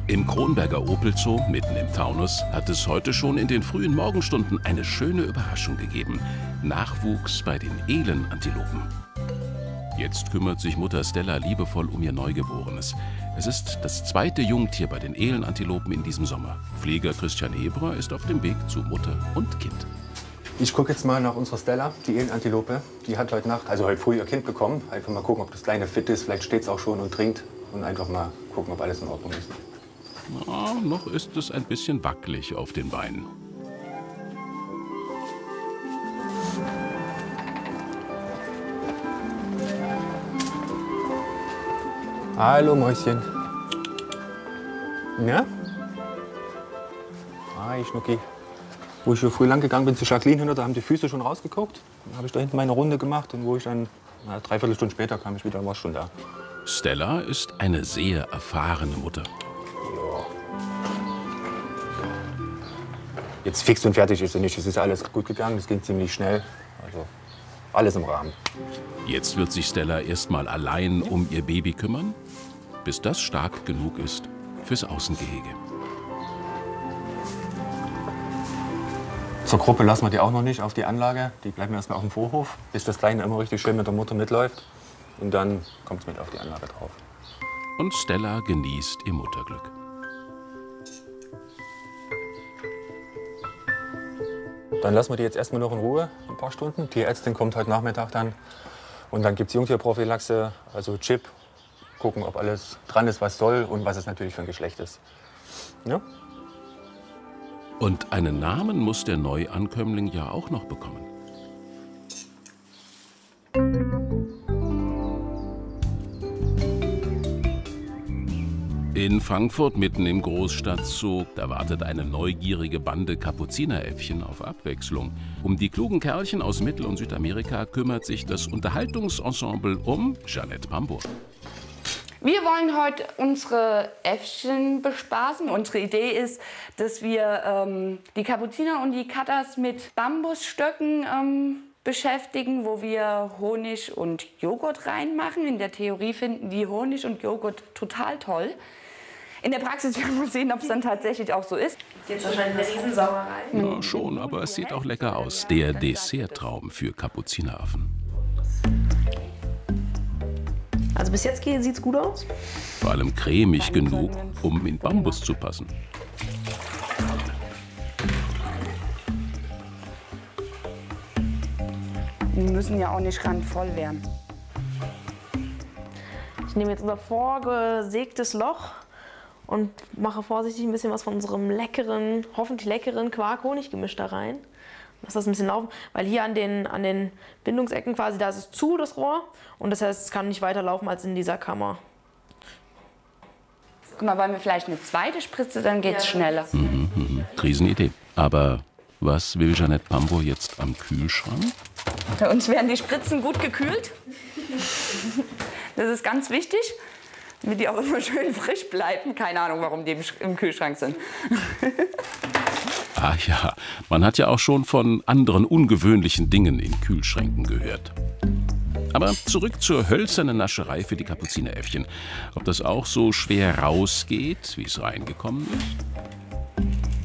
Im Kronberger Opel-Zoo, mitten im Taunus, hat es heute schon in den frühen Morgenstunden eine schöne Überraschung gegeben. Nachwuchs bei den Elenantilopen. Jetzt kümmert sich Mutter Stella liebevoll um ihr Neugeborenes. Es ist das zweite Jungtier bei den Elenantilopen in diesem Sommer. Pfleger Christian Hebrer ist auf dem Weg zu Mutter und Kind. Ich gucke jetzt mal nach unserer Stella, die Elenantilope. Die hat heute Nacht, also heute früh, ihr Kind bekommen. Einfach mal gucken, ob das Kleine fit ist. Vielleicht steht es auch schon und trinkt. Und einfach mal gucken, ob alles in Ordnung ist. Na, noch ist es ein bisschen wackelig auf den Beinen. Hallo Mäuschen. Ja? Hi Schnucki. Wo ich schon früh lang gegangen bin zu Jacqueline hinter, da haben die Füße schon rausgeguckt. Dann habe ich da hinten meine Runde gemacht und wo ich dann, na, 3/4 Stunde später kam ich wieder, war schon da. Stella ist eine sehr erfahrene Mutter. Jetzt fix und fertig ist sie nicht. Es ist alles gut gegangen, es ging ziemlich schnell. Also alles im Rahmen. Jetzt wird sich Stella erstmal allein um ihr Baby kümmern, bis das stark genug ist fürs Außengehege. Zur Gruppe lassen wir die auch noch nicht auf die Anlage. Die bleiben erst mal auf dem Vorhof, bis das Kleine immer richtig schön mit der Mutter mitläuft. Und dann kommt es mit auf die Anlage drauf. Und Stella genießt ihr Mutterglück. Dann lassen wir die jetzt erstmal noch in Ruhe, ein paar Stunden. Die Ärztin kommt heute Nachmittag dann. Und dann gibt es Jungtierprophylaxe, also Chip. Gucken, ob alles dran ist, was soll und was es natürlich für ein Geschlecht ist. Ja? Und einen Namen muss der Neuankömmling ja auch noch bekommen. In Frankfurt, mitten im Großstadtzoo, da wartet eine neugierige Bande Kapuzineräffchen auf Abwechslung. Um die klugen Kerlchen aus Mittel- und Südamerika kümmert sich das Unterhaltungsensemble um Jeanette Pambour. Wir wollen heute unsere Äffchen bespaßen. Unsere Idee ist, dass wir die Kapuziner und die Katas mit Bambusstöcken beschäftigen, wo wir Honig und Joghurt reinmachen. In der Theorie finden die Honig und Joghurt total toll. In der Praxis werden wir sehen, ob es dann tatsächlich auch so ist. Jetzt wahrscheinlich eine Riesensauerei. Na schon, aber es sieht auch lecker aus. Der Desserttraum für Kapuzineraffen. Also bis jetzt sieht es gut aus. Vor allem cremig genug, um in Bambus zu passen. Die müssen ja auch nicht randvoll werden. Ich nehme jetzt unser vorgesägtes Loch und mache vorsichtig ein bisschen was von unserem leckeren, hoffentlich leckeren Quark-Honig-Gemisch da rein. Lass das ein bisschen laufen, weil hier an den Bindungsecken quasi, da ist es zu, das Rohr. Und das heißt, es kann nicht weiter laufen als in dieser Kammer. Guck mal, wollen wir vielleicht eine zweite Spritze, dann geht's schneller. Riesenidee. Aber was will Jeanette Pambour jetzt am Kühlschrank? Bei uns werden die Spritzen gut gekühlt. Das ist ganz wichtig, damit die auch immer schön frisch bleiben. Keine Ahnung, warum die im Kühlschrank sind. Ah ja, man hat ja auch schon von anderen ungewöhnlichen Dingen in Kühlschränken gehört. Aber zurück zur hölzernen Nascherei für die Kapuzineräffchen. Ob das auch so schwer rausgeht, wie es reingekommen ist?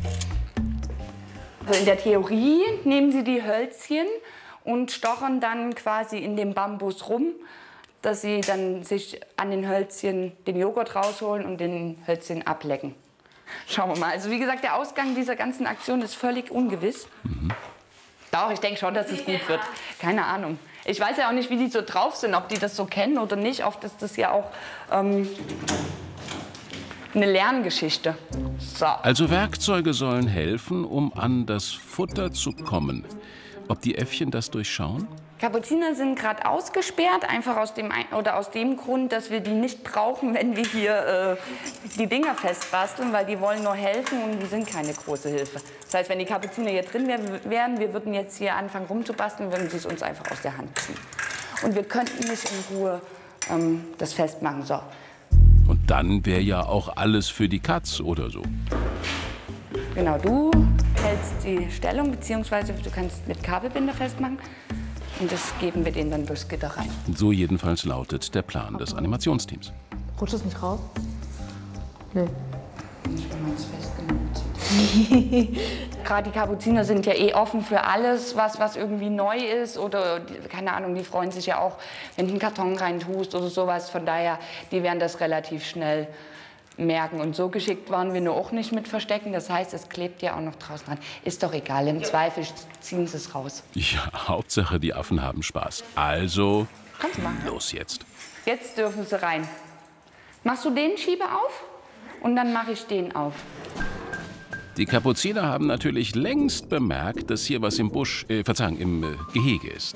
Also in der Theorie nehmen sie die Hölzchen und stochern dann quasi in dem Bambus rum, dass sie dann sich an den Hölzchen den Joghurt rausholen und den Hölzchen ablecken. Schauen wir mal. Also wie gesagt, der Ausgang dieser ganzen Aktion ist völlig ungewiss. Doch, ich denke schon, dass es gut wird. Keine Ahnung. Ich weiß ja auch nicht, wie die so drauf sind, ob die das so kennen oder nicht. Oft ist das ja auch eine Lerngeschichte. So. Also Werkzeuge sollen helfen, um an das Futter zu kommen. Ob die Äffchen das durchschauen? Kapuziner sind gerade ausgesperrt, einfach aus dem Grund, dass wir die nicht brauchen, wenn wir hier die Dinger festbasteln, weil die wollen nur helfen und die sind keine große Hilfe. Das heißt, wenn die Kapuziner hier drin wären, wir würden jetzt hier anfangen rumzubasteln, würden sie es uns einfach aus der Hand ziehen. Und wir könnten nicht in Ruhe das festmachen. So. Und dann wäre ja auch alles für die Katz oder so. Genau, du hältst die Stellung, beziehungsweise du kannst mit Kabelbinder festmachen. Und das geben wir denen dann durchs Gitter rein. So jedenfalls lautet der Plan des Animationsteams. Rutscht es nicht raus? Nee. nicht, wenn man es fest genug zieht. Gerade die Kapuziner sind ja eh offen für alles, was irgendwie neu ist. Oder, keine Ahnung, die freuen sich ja auch, wenn du einen Karton reintust oder sowas. Von daher, die werden das relativ schnell merken. Und so geschickt waren wir nur auch nicht mit Verstecken. Das heißt, es klebt ja auch noch draußen dran. Ist doch egal, im Zweifel ziehen sie es raus. Ja, Hauptsache, die Affen haben Spaß. Also, Kannst du machen. los jetzt. Jetzt dürfen sie rein. Machst du den Schieber auf und dann mache ich den auf. Die Kapuziner haben natürlich längst bemerkt, dass hier was im Gehege ist.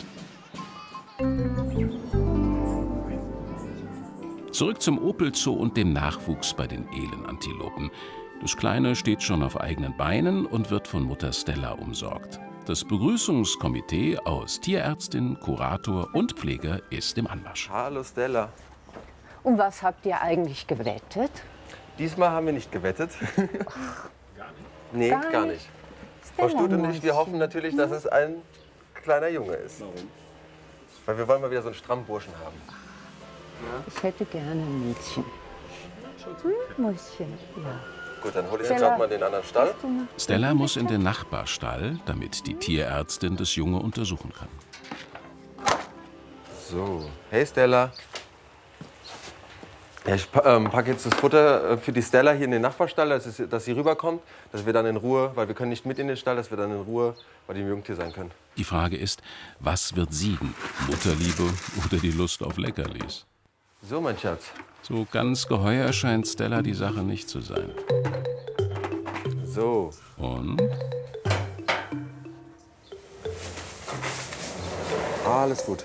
Zurück zum Opel-Zoo und dem Nachwuchs bei den Elenantilopen. Das Kleine steht schon auf eigenen Beinen und wird von Mutter Stella umsorgt. Das Begrüßungskomitee aus Tierärztin, Kurator und Pfleger ist im Anmarsch. Hallo Stella. Und was habt ihr eigentlich gewettet? Diesmal haben wir nicht gewettet. Nee, gar nicht. Frau Stella, Stut und ich, wir hoffen natürlich, dass es ein kleiner Junge ist. Warum? Weil wir wollen mal wieder so einen strammen Burschen haben. Ich hätte gerne ein Mädchen. Mäuschen, ja. Gut, dann hole ich jetzt gerade mal den anderen Stall. Stella muss in den Nachbarstall, damit die Tierärztin das Junge untersuchen kann. So, hey Stella. Ja, ich packe jetzt das Futter für die Stella hier in den Nachbarstall, dass sie rüberkommt, dass wir dann in Ruhe, weil wir können nicht mit in den Stall, dass wir dann in Ruhe bei dem Jungtier sein können. Die Frage ist, was wird siegen? Mutterliebe oder die Lust auf Leckerlis? So, mein Schatz. So ganz geheuer scheint Stella die Sache nicht zu sein. So. Und? Alles gut.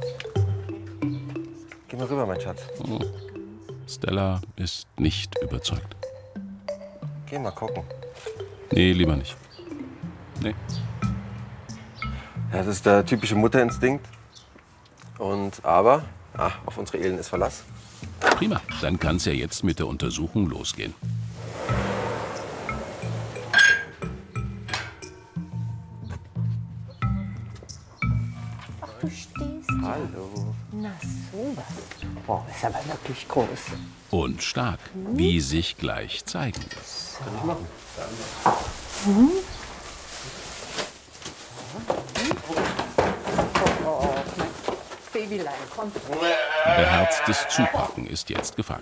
Geh mal rüber, mein Schatz. Oh. Stella ist nicht überzeugt. Geh mal gucken. Nee, lieber nicht. Nee. Ja, das ist der typische Mutterinstinkt. Aber auf unsere Elen ist Verlass. Prima, dann kann es ja jetzt mit der Untersuchung losgehen. Ach, du stehst. Hallo. Na, sowas. Boah, ist aber wirklich groß. Und stark, wie sich gleich zeigen wird. Kann ich machen. Babylein, komm. Beherztes Zupacken ist jetzt gefragt.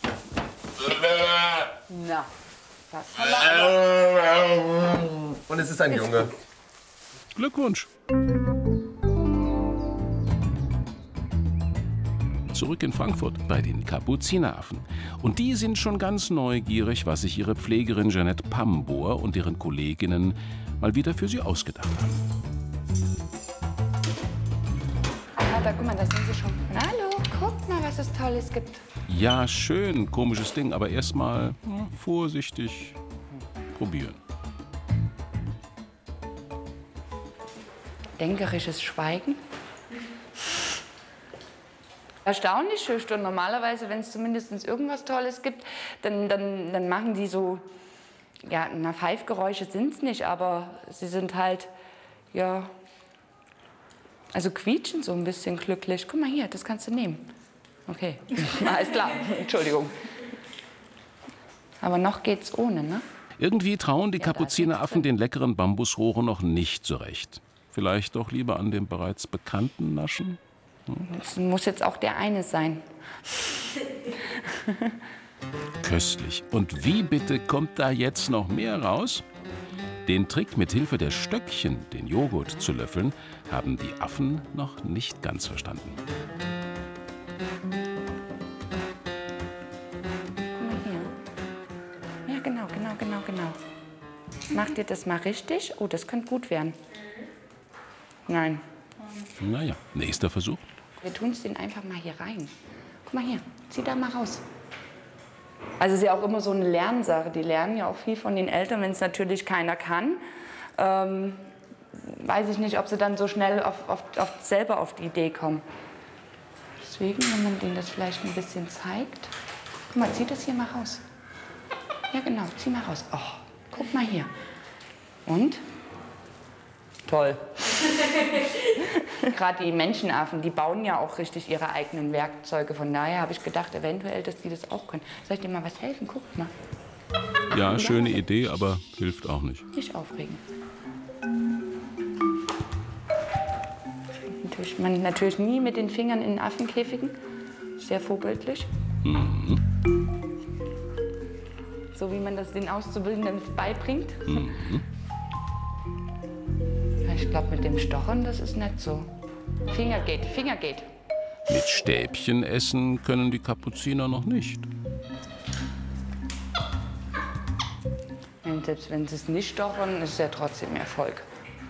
Na, das haben wir. Und es ist ein Junge. Glückwunsch! Zurück in Frankfurt bei den Kapuzineraffen. Und die sind schon ganz neugierig, was sich ihre Pflegerin Jeanette Pambohr und deren Kolleginnen mal wieder für sie ausgedacht haben. Da, guck mal, da sind sie schon. Hallo, guck mal, was es Tolles gibt. Ja, schön, komisches Ding, aber erstmal vorsichtig probieren. Denkerisches Schweigen. Erstaunlich schüchtern. Normalerweise, wenn es zumindest irgendwas Tolles gibt, dann machen die so, ja, na, Pfeifgeräusche sind es nicht, aber sie sind halt, ja, also quietschen so ein bisschen glücklich. Guck mal hier, das kannst du nehmen. Okay, alles klar, Entschuldigung. Aber noch geht's ohne, ne? Irgendwie trauen die Kapuzineraffen den leckeren Bambusrohren noch nicht so recht. Vielleicht doch lieber an dem bereits Bekannten naschen? Das muss jetzt auch der eine sein. Köstlich. Und wie bitte kommt da jetzt noch mehr raus? Den Trick, mit Hilfe der Stöckchen den Joghurt zu löffeln, haben die Affen noch nicht ganz verstanden. Guck mal hier. Ja, genau. Mach dir das mal richtig. Oh, das könnte gut werden. Nein. Naja, nächster Versuch. Wir tun es den einfach mal hier rein. Guck mal hier, zieh da mal raus. Also es ist ja auch immer so eine Lernsache. Die lernen ja auch viel von den Eltern, wenn es natürlich keiner kann. Weiß ich nicht, ob sie dann so schnell selber auf die Idee kommen. Deswegen, wenn man denen das vielleicht ein bisschen zeigt. Guck mal, zieh das hier mal raus. Ja genau, zieh mal raus. Oh, guck mal hier. Und? Toll. Gerade die Menschenaffen, die bauen ja auch richtig ihre eigenen Werkzeuge. Von daher habe ich gedacht, eventuell, dass die das auch können. Soll ich dir mal was helfen? Guck mal. Ja, schöne Idee, aber hilft auch nicht. Nicht aufregen. Man natürlich nie mit den Fingern in Affenkäfigen. Sehr vorbildlich. Mhm. So wie man das den Auszubildenden beibringt. Mhm. Ich glaube, mit dem Stochern, das ist nicht so. Finger geht, Finger geht. Mit Stäbchen essen können die Kapuziner noch nicht. Und selbst wenn sie es nicht stochern, ist es ja trotzdem Erfolg.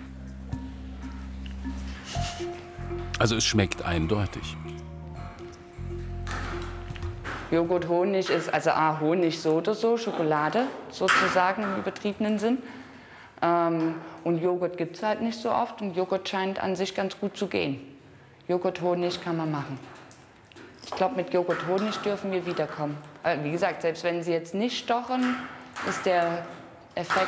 Also es schmeckt eindeutig. Joghurt, Honig ist, also Honig so oder so, Schokolade sozusagen im übertriebenen Sinn. Und Joghurt gibt es halt nicht so oft und Joghurt scheint an sich ganz gut zu gehen. Joghurt, Honig kann man machen. Ich glaube, mit Joghurt, Honig dürfen wir wiederkommen. Wie gesagt, selbst wenn sie jetzt nicht stochern, ist der Effekt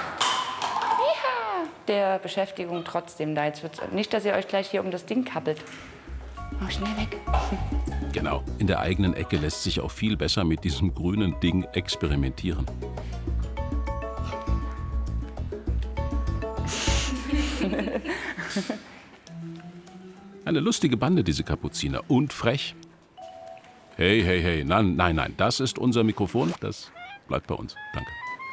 der Beschäftigung trotzdem da. Jetzt wird's nicht, dass ihr euch gleich hier um das Ding kabbelt. Oh, schnell weg. Genau, in der eigenen Ecke lässt sich auch viel besser mit diesem grünen Ding experimentieren. Eine lustige Bande, diese Kapuziner. Und frech. Hey, hey, hey, nein, nein, nein, das ist unser Mikrofon, das bleibt bei uns. Danke.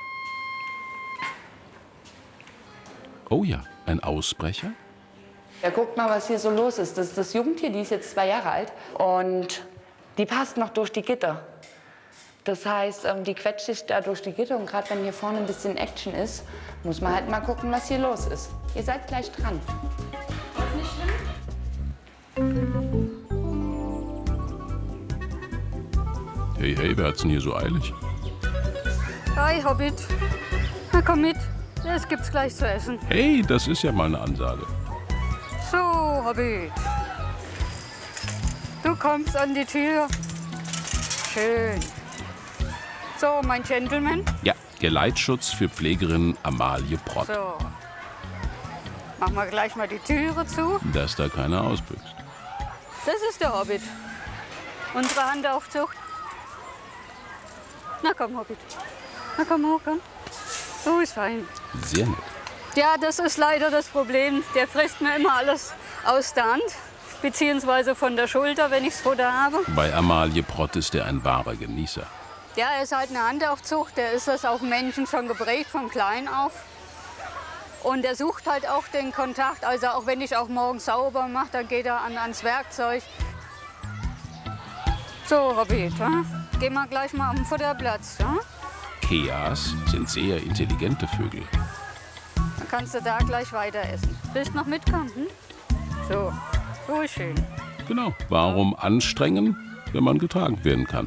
Oh ja, ein Ausbrecher? Ja, guckt mal, was hier so los ist. Das ist das Jungtier, die ist jetzt 2 Jahre alt und die passt noch durch die Gitter. Das heißt, die quetscht sich da durch die Gitter und gerade wenn hier vorne ein bisschen Action ist, muss man halt mal gucken, was hier los ist. Ihr seid gleich dran. Ist nicht schlimm? Hey, hey, wer hat's denn hier so eilig? Hi, Hobbit. Na, komm mit. Es gibt's gleich zu essen. Hey, das ist ja mal eine Ansage. So, Hobbit. Du kommst an die Tür. Schön. So, mein Gentleman. Ja, Geleitschutz für Pflegerin Amalie Prott. So. Machen wir gleich mal die Türe zu. Dass da keiner ausbüchst. Das ist der Hobbit. Unsere Handaufzucht. Na komm, Hobbit. Na komm hoch, komm. So ist fein. Sehr nett. Ja, das ist leider das Problem. Der frisst mir immer alles aus der Hand, beziehungsweise von der Schulter, wenn ich das Futter habe. Bei Amalie Prott ist er ein wahrer Genießer. Ja, er ist halt eine Handaufzucht. Der ist das auf Menschen schon geprägt, von klein auf. Und er sucht halt auch den Kontakt. Also auch wenn ich auch morgens sauber mache, dann geht er ans Werkzeug. So, Hobbit, gehen wir gleich mal am Futterplatz. Keas sind sehr intelligente Vögel. Dann kannst du da gleich weiter essen. Willst du noch mitkommen? Hm? So, so ist schön. Genau. Warum anstrengen, wenn man getragen werden kann?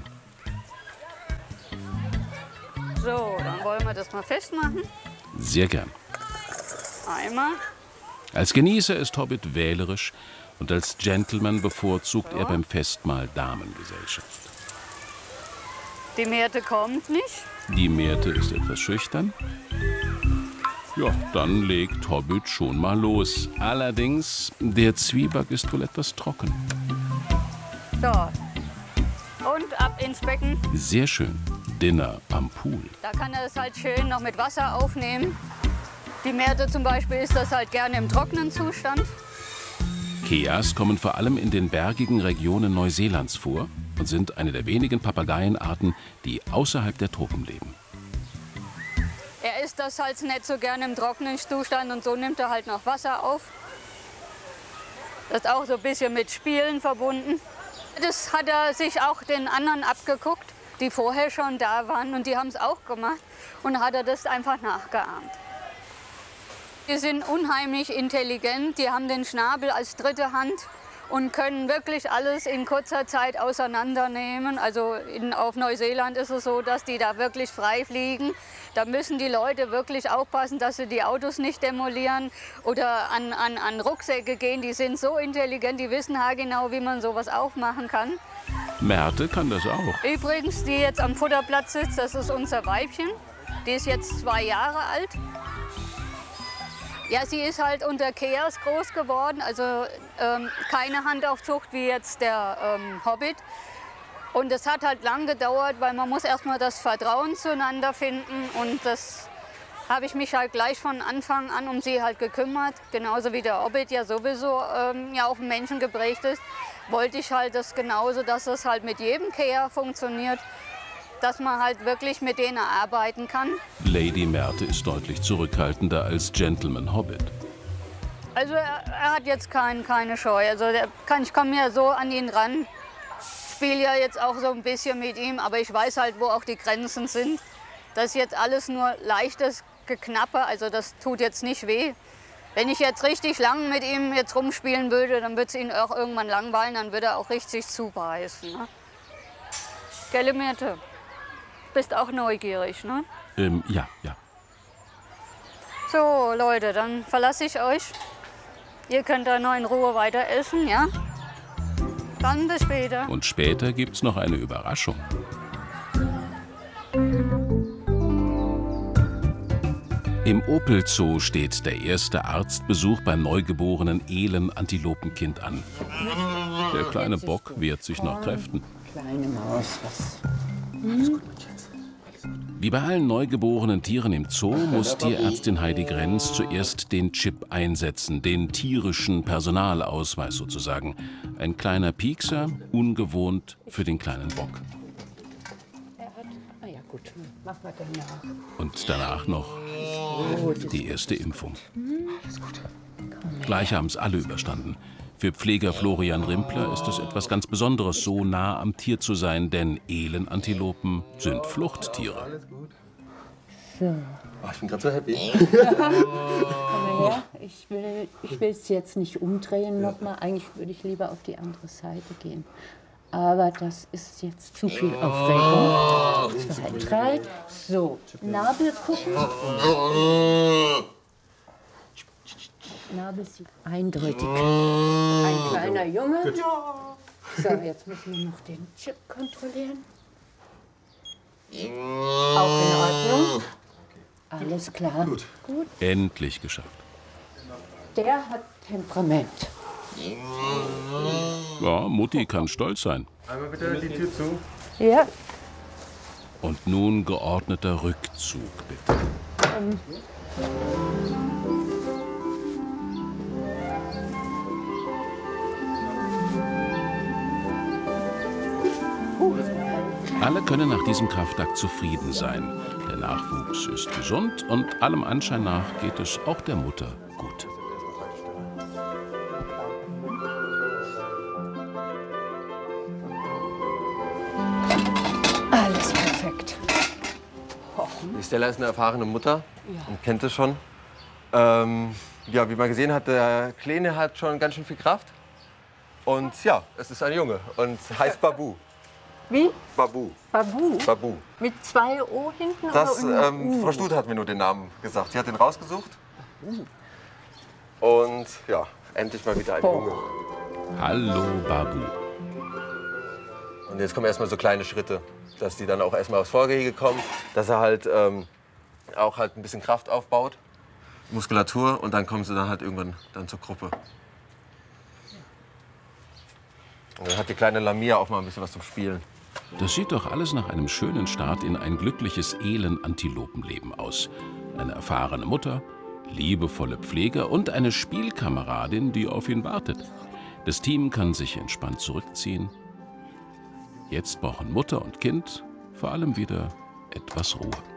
So, dann wollen wir das mal festmachen. Sehr gern. Einmal. Als Genießer ist Hobbit wählerisch und als Gentleman bevorzugt er beim Festmahl Damengesellschaft. Die Merte kommt nicht. Die Merte ist etwas schüchtern. Ja, dann legt Hobbit schon mal los. Allerdings, der Zwieback ist wohl etwas trocken. So. Und ab ins Becken. Sehr schön. Dinner am Pool. Da kann er es halt schön noch mit Wasser aufnehmen. Die Merte zum Beispiel ist das halt gerne im trockenen Zustand. Keas kommen vor allem in den bergigen Regionen Neuseelands vor und sind eine der wenigen Papageienarten, die außerhalb der Tropen leben. Er isst das halt nicht so gerne im trockenen Zustand und so nimmt er halt noch Wasser auf. Das ist auch so ein bisschen mit Spielen verbunden. Das hat er sich auch den anderen abgeguckt, die vorher schon da waren und die haben es auch gemacht und hat er das einfach nachgeahmt. Die sind unheimlich intelligent, die haben den Schnabel als dritte Hand und können wirklich alles in kurzer Zeit auseinandernehmen. Also auf Neuseeland ist es so, dass die da wirklich frei fliegen. Da müssen die Leute wirklich aufpassen, dass sie die Autos nicht demolieren oder an Rucksäcke gehen. Die sind so intelligent, die wissen haargenau, wie man sowas aufmachen kann. Merte kann das auch. Übrigens, die jetzt am Futterplatz sitzt, das ist unser Weibchen. Die ist jetzt 2 Jahre alt. Ja, sie ist halt unter Keas groß geworden, also keine Handaufzucht wie jetzt der Hobbit. Und es hat halt lang gedauert, weil man muss erstmal das Vertrauen zueinander finden. Und das habe ich mich halt gleich von Anfang an um sie halt gekümmert. Genauso wie der Orbit ja sowieso ja auch Menschen geprägt ist, wollte ich halt das genauso, dass das halt mit jedem Care funktioniert, dass man halt wirklich mit denen arbeiten kann. Lady Märte ist deutlich zurückhaltender als Gentleman Hobbit. Also er hat jetzt keine Scheu. Also ich komme ja so an ihn ran. Spiele ja jetzt auch so ein bisschen mit ihm, aber ich weiß halt, wo auch die Grenzen sind. Das ist jetzt alles nur leichtes Geknappe, also das tut jetzt nicht weh. Wenn ich jetzt richtig lang mit ihm jetzt rumspielen würde, dann würde es ihn auch irgendwann langweilen, dann würde er auch richtig zubeißen. Ne? Gell, Märte? Bist auch neugierig, ne? Ja. So, Leute, dann verlasse ich euch. Ihr könnt da noch in Ruhe weiter essen, ja? Dann bis später. Und später gibt's noch eine Überraschung. Im Opel Zoo steht der erste Arztbesuch beim neugeborenen Elen-Antilopenkind an. Der kleine Bock wehrt sich nach Kräften. Kleine Maus, was? Wie bei allen neugeborenen Tieren im Zoo muss Tierärztin Heidi Grenz zuerst den Chip einsetzen, den tierischen Personalausweis sozusagen. Ein kleiner Piekser, ungewohnt für den kleinen Bock. Ah ja, gut, machen wir danach. Und danach noch die erste Impfung. Gleich haben es alle überstanden. Für Pfleger Florian Rimpler ist es etwas ganz Besonderes, so nah am Tier zu sein, denn Elenantilopen sind Fluchttiere. So. Oh, ich bin gerade so happy. Komm mal her. Ich will es jetzt nicht umdrehen nochmal. Eigentlich würde ich lieber auf die andere Seite gehen. Aber das ist jetzt zu viel Aufregung. 2, 3. So, Nabel gucken. Nabel sieht eindeutig. Ein kleiner Junge. So, jetzt müssen wir noch den Chip kontrollieren. Auch in Ordnung. Alles klar. Gut. Endlich geschafft. Der hat Temperament. Ja, Mutti kann stolz sein. Einmal bitte die Tür zu. Ja. Und nun geordneter Rückzug, bitte. Alle können nach diesem Kraftakt zufrieden sein. Der Nachwuchs ist gesund und allem Anschein nach geht es auch der Mutter gut. Alles perfekt. Die Stella ist eine erfahrene Mutter und kennt es schon. Ja, wie man gesehen hat, der Kleine hat schon ganz schön viel Kraft. Und ja, es ist ein Junge und heißt Babu. Wie? Babu. Babu? Babu. Mit 2 O hinten? Das, oder mit U? Frau Stute hat mir nur den Namen gesagt. Sie hat den rausgesucht. Und ja, endlich mal wieder ein Junge. Hallo, Babu. Und jetzt kommen erstmal so kleine Schritte, dass die dann auch erstmal aufs Vorgehege kommen, dass er halt auch halt ein bisschen Kraft aufbaut, Muskulatur, und dann kommen sie dann halt irgendwann dann zur Gruppe. Und dann hat die kleine Lamia auch mal ein bisschen was zum Spielen. Das sieht doch alles nach einem schönen Start in ein glückliches Elen-Antilopenleben aus. Eine erfahrene Mutter, liebevolle Pfleger und eine Spielkameradin, die auf ihn wartet. Das Team kann sich entspannt zurückziehen. Jetzt brauchen Mutter und Kind vor allem wieder etwas Ruhe.